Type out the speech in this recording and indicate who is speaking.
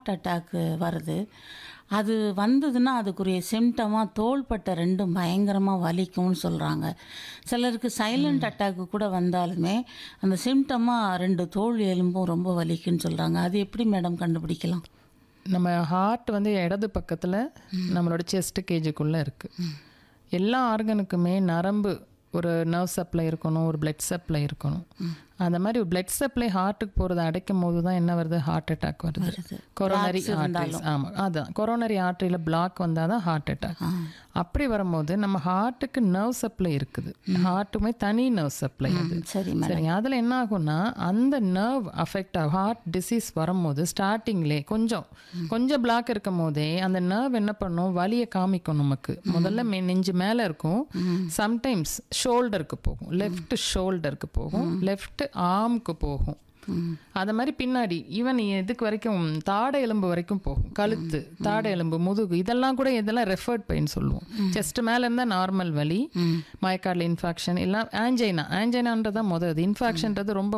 Speaker 1: Attack வருது. அது வந்ததுன்னா அதுக்குரிய சிம்டமாக தோள்பட்டை ரெண்டும் பயங்கரமாக வலிக்கும்னு சொல்கிறாங்க. சிலருக்கு சைலண்ட் அட்டாக்கு கூட வந்தாலுமே அந்த சிம்டமாக ரெண்டு தோள் எலும்பும் ரொம்ப வலிக்குன்னு சொல்கிறாங்க. அது எப்படி மேடம் கண்டுபிடிக்கலாம்?
Speaker 2: நம்ம ஹார்ட் வந்து இடது பக்கத்தில் நம்மளோட செஸ்ட் கேஜுக்குள்ளே இருக்குது. எல்லா ஆர்கனுக்குமே நரம்பு, ஒரு நர்வ் சப்ளை இருக்கணும், ஒரு பிளட் சப்ளை இருக்கணும். அந்த மாதிரி ஒரு பிளட் சப்ளை ஹார்ட்டுக்கு போகிறத அடைக்கும் போது தான் என்ன வருது, ஹார்ட் அட்டாக் வருது. கொரோனரி ஆர்ட்ரிஸ், ஆமாம், அதுதான் கொரோனரி ஆர்ட்ரியில் பிளாக் வந்தால் தான் ஹார்ட் அட்டாக். அப்படி வரும்போது நம்ம ஹார்ட்டுக்கு நர்வ் சப்ளை இருக்குது, ஹார்ட்டுமே தனி நர்வ் சப்ளை அது. சரி, அதில் என்ன ஆகும்னா அந்த நர்வ் அஃபெக்ட் ஆகும். ஹார்ட் டிசீஸ் வரும்போது ஸ்டார்டிங்லேயே கொஞ்சம் பிளாக் இருக்கும் போதே அந்த நர்வ் என்ன பண்ணும், வலியை காமிக்கும் நமக்கு. முதல்ல நெஞ்சு மேலே இருக்கும், சம்டைம்ஸ் ஷோல்டருக்கு போகும், லெஃப்ட் ஷோல்டருக்கு போகும், லெஃப்ட் ஆர்முக்கு போகும். அது மாதிரி பின்னாடி ஈவன் எதுக்கு வரைக்கும் தாடை எலும்பு வரைக்கும் போகும். கழுத்து, தாடை எலும்பு, முதுகு, இதெல்லாம் கூட இதெல்லாம் ரெஃபர்ட் பெயின் சொல்லுவோம். செஸ்ட் மேலே இருந்தால் நார்மல் வலி, மயக்கார்டில் இன்ஃபாக்ஷன், எல்லாம் ஆன்ஜைனான்றதான் முதல். இன்ஃபாக்ஷன்றது ரொம்ப